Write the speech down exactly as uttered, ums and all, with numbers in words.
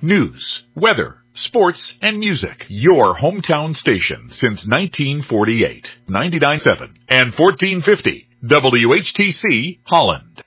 news, weather, sports, and music. Your hometown station since nineteen forty-eight. ninety-nine point seven and fourteen fifty W H T C Holland.